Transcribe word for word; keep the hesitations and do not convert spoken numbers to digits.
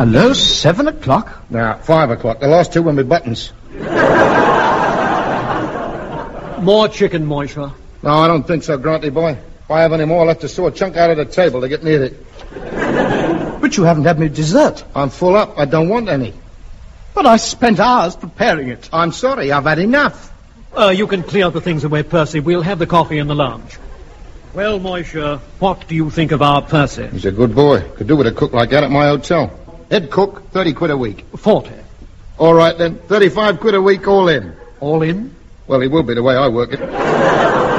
Hello, seven o'clock? Now, five o'clock. The last two were my buttons. More chicken, Moisha. No, I don't think so, Granty boy. If I have any more, I'll have to saw a chunk out of the table to get near it. But you haven't had me dessert. I'm full up. I don't want any. But I spent hours preparing it. I'm sorry. I've had enough. Uh, you can clear the things away, Percy. We'll have the coffee in the lounge. Well, Moisha, what do you think of our Percy? He's a good boy. Could do with a cook like that at my hotel. Head cook, thirty quid a week. Forty. All right, then. thirty-five quid a week all in. All in? Well, he will be the way I work it.